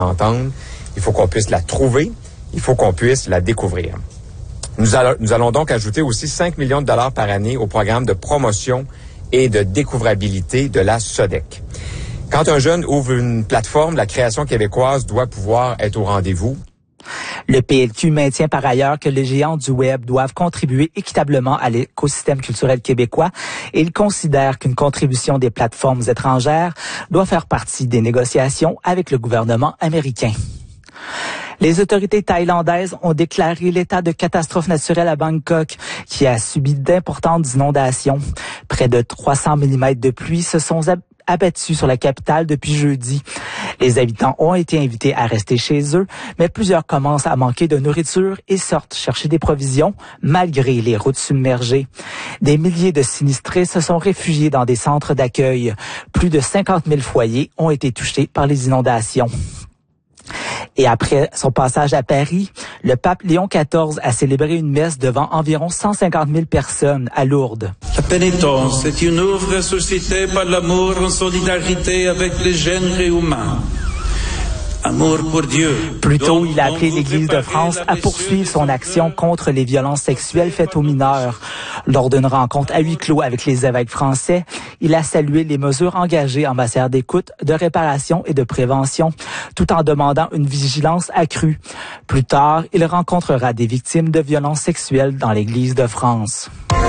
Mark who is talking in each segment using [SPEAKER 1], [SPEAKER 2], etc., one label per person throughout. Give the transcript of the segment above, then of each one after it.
[SPEAKER 1] entendre, il faut qu'on puisse la trouver, il faut qu'on puisse la découvrir. Nous allons donc ajouter aussi 5 millions de dollars par année au programme de promotion et de découvrabilité de la SODEC. Quand un jeune ouvre une plateforme, la création québécoise doit pouvoir être au rendez-vous.
[SPEAKER 2] Le PLQ maintient par ailleurs que les géants du Web doivent contribuer équitablement à l'écosystème culturel québécois et il considère qu'une contribution des plateformes étrangères doit faire partie des négociations avec le gouvernement américain. Les autorités thaïlandaises ont déclaré l'état de catastrophe naturelle à Bangkok, qui a subi d'importantes inondations. Près de 300 mm de pluie se sont abattus sur la capitale depuis jeudi. Les habitants ont été invités à rester chez eux, mais plusieurs commencent à manquer de nourriture et sortent chercher des provisions malgré les routes submergées. Des milliers de sinistrés se sont réfugiés dans des centres d'accueil. Plus de 50 000 foyers ont été touchés par les inondations. Et après son passage à Paris, le pape Léon XIV a célébré une messe devant environ 150 000 personnes à Lourdes.
[SPEAKER 3] La pénitence est une œuvre suscitée par l'amour en solidarité avec les génères humains. Amour pour Dieu.
[SPEAKER 2] Plus tôt, il a appelé l'Église de France à poursuivre son action contre les violences sexuelles faites aux mineurs. Lors d'une rencontre à huis clos avec les évêques français, il a salué les mesures engagées en matière d'écoute, de réparation et de prévention, tout en demandant une vigilance accrue. Plus tard, il rencontrera des victimes de violences sexuelles dans l'Église de France.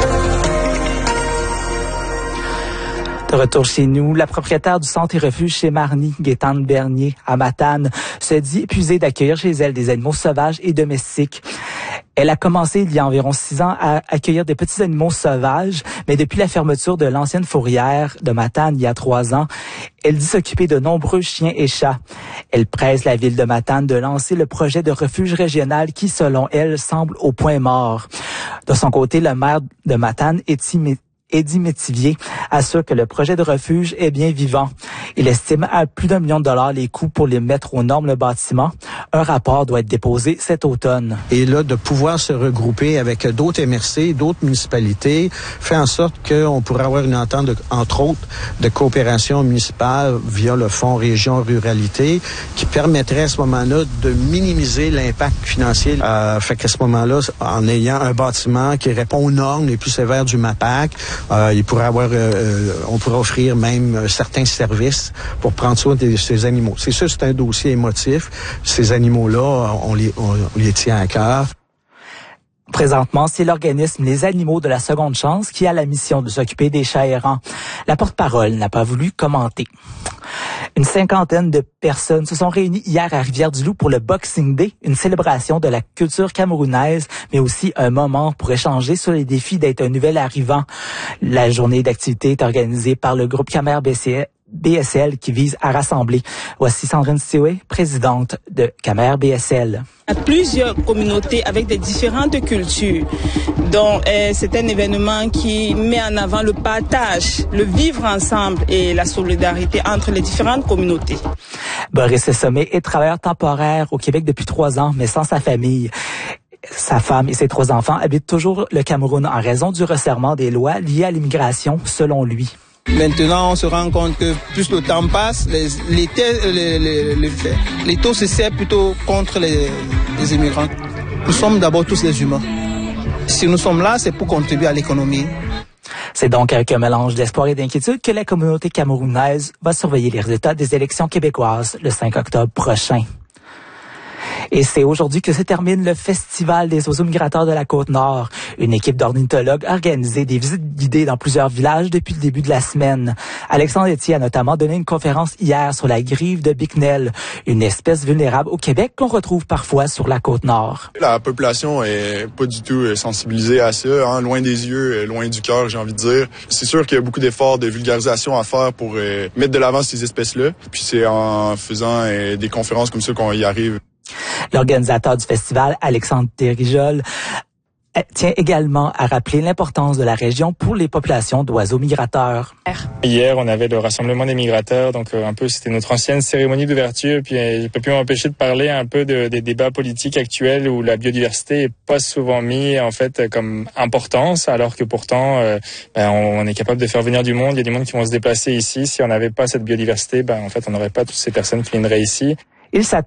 [SPEAKER 2] De retour chez nous, la propriétaire du centre et refuge chez Marny, Gaétane Bernier, à Matane, se dit épuisée d'accueillir chez elle des animaux sauvages et domestiques. Elle a commencé il y a environ 6 ans à accueillir des petits animaux sauvages, mais depuis la fermeture de l'ancienne fourrière de Matane il y a 3 ans, elle dit s'occuper de nombreux chiens et chats. Elle presse la ville de Matane de lancer le projet de refuge régional qui, selon elle, semble au point mort. De son côté, le maire de Matane, Eddie Métivier, assure que le projet de refuge est bien vivant. Il estime à plus d'1 million de dollars les coûts pour les mettre aux normes le bâtiment. Un rapport doit être déposé cet automne.
[SPEAKER 4] Et là, de pouvoir se regrouper avec d'autres MRC, d'autres municipalités, fait en sorte qu'on pourrait avoir une entente, entre autres, de coopération municipale via le Fonds Région Ruralité, qui permettrait à ce moment-là de minimiser l'impact financier. Fait qu'à ce moment-là, en ayant un bâtiment qui répond aux normes les plus sévères du MAPAC, il pourrait avoir, on pourrait offrir même certains services pour prendre soin de ces animaux. C'est sûr, c'est un dossier émotif. Ces animaux-là, on les tient à cœur.
[SPEAKER 2] Présentement, c'est l'organisme Les Animaux de la Seconde Chance qui a la mission de s'occuper des chats errants. La porte-parole n'a pas voulu commenter. Une 50aine de personnes se sont réunies hier à Rivière-du-Loup pour le Boxing Day, une célébration de la culture camerounaise, mais aussi un moment pour échanger sur les défis d'être un nouvel arrivant. La journée d'activité est organisée par le groupe Camère BSL qui vise à rassembler. Voici Sandrine Sioué, présidente de Camère BSL.
[SPEAKER 5] Il y a plusieurs communautés avec des différentes cultures. Donc, c'est un événement qui met en avant le partage, le vivre ensemble et la solidarité entre les différentes communautés.
[SPEAKER 2] Boris Sommet est travailleur temporaire au Québec depuis 3 ans, mais sans sa famille. Sa femme et ses 3 enfants habitent toujours le Cameroun en raison du resserrement des lois liées à l'immigration, selon lui.
[SPEAKER 6] Maintenant, on se rend compte que plus le temps passe, les taux se serrent plutôt contre les immigrants. Nous sommes d'abord tous des humains. Si nous sommes là, c'est pour contribuer à l'économie.
[SPEAKER 2] C'est donc avec un mélange d'espoir et d'inquiétude que la communauté camerounaise va surveiller les résultats des élections québécoises le 5 octobre prochain. Et c'est aujourd'hui que se termine le Festival des oiseaux migrateurs de la Côte-Nord. Une équipe d'ornithologues a organisé des visites guidées dans plusieurs villages depuis le début de la semaine. Alexandre Etier a notamment donné une conférence hier sur la grive de Bicknell, une espèce vulnérable au Québec qu'on retrouve parfois sur la Côte-Nord.
[SPEAKER 7] La population est pas du tout sensibilisée à ça, hein, loin des yeux, loin du cœur, j'ai envie de dire. C'est sûr qu'il y a beaucoup d'efforts de vulgarisation à faire pour mettre de l'avant ces espèces-là. Puis c'est en faisant des conférences comme ça qu'on y arrive.
[SPEAKER 2] L'organisateur du festival, Alexandre Térijol, tient également à rappeler l'importance de la région pour les populations d'oiseaux migrateurs.
[SPEAKER 8] Hier, on avait le rassemblement des migrateurs, donc un peu c'était notre ancienne cérémonie d'ouverture, puis je peux plus m'empêcher de parler un peu des débats politiques actuels où la biodiversité est pas souvent mise en fait comme importance, alors que pourtant on est capable de faire venir du monde, il y a du monde qui vont se déplacer ici. Si on n'avait pas cette biodiversité, en fait on n'aurait pas toutes ces personnes qui viendraient ici.
[SPEAKER 2] Il s'attend